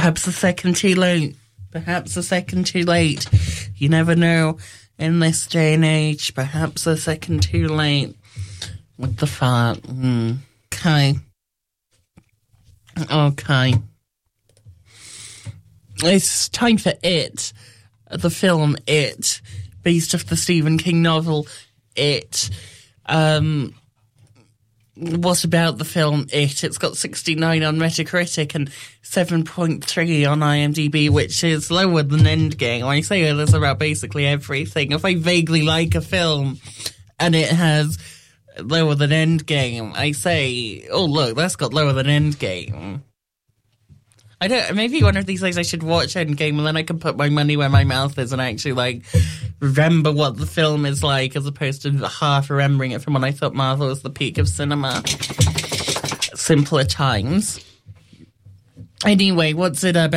Perhaps a second too late. Perhaps a second too late. You never know in this day and age. Perhaps a second too late. With the fart. Okay. Okay. It's time for It. The film It. Based off the Stephen King novel It. What about the film It? It's got 69 on Metacritic and 7.3 on IMDb, which is lower than Endgame. I say this about basically everything. If I vaguely like a film and it has lower than Endgame, I say, oh look, that's got lower than Endgame. Maybe one of these days I should watch Endgame and then I can put my money where my mouth is and actually, remember what the film is like as opposed to half remembering it from when I thought Marvel was the peak of cinema. Simpler times. Anyway, what's it about?